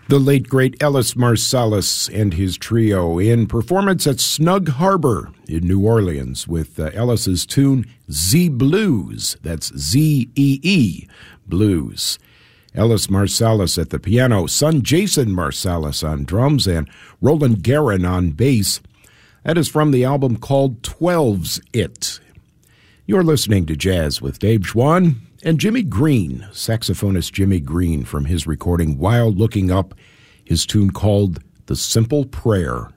The late, great Ellis Marsalis and his trio in performance at Snug Harbor in New Orleans with Ellis's tune Zee Blues. That's Z-E-E, Blues. Ellis Marsalis at the piano, son Jason Marsalis on drums, and Roland Guerin on bass. That is from the album called 12's It. You're listening to Jazz with Dave Schwann and Jimmy Green, saxophonist Jimmy Green, from his recording While Looking Up, his tune called The Simple Prayer.